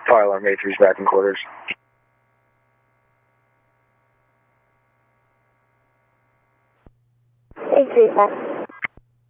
Fire alarm A3's back in quarters. A3 back.